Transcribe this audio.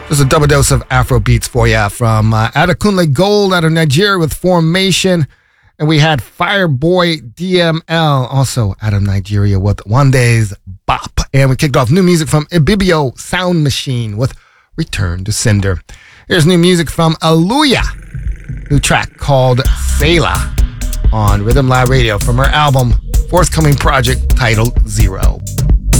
Just a double dose of Afro beats for you from Adekunle Gold out of Nigeria with Formation. And we had Fireboy DML, also out of Nigeria, with One Day's Bop. And we kicked off new music from Ibibio Sound Machine with Return to Cinder. Here's new music from Aluya, new track called Selah on Rhythm Lab Radio from her album, forthcoming project titled Zero.